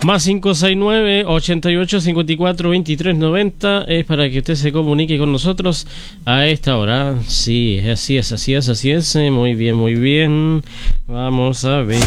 Más 569-8854-2390 es para que usted se comunique con nosotros a esta hora. Sí, así es. Muy bien, muy bien. Vamos a ver.